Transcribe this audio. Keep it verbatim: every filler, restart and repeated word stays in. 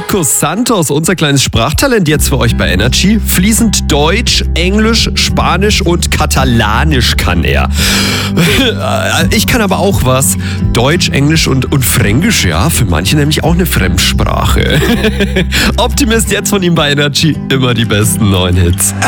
Marcus Santos, unser kleines Sprachtalent jetzt für euch bei Energy. Fließend Deutsch, Englisch, Spanisch und Katalanisch kann er. Ich kann aber auch was. Deutsch, Englisch und, und Fränkisch, ja. Für manche nämlich auch eine Fremdsprache. Optimist jetzt von ihm bei Energy. Immer die besten neuen Hits.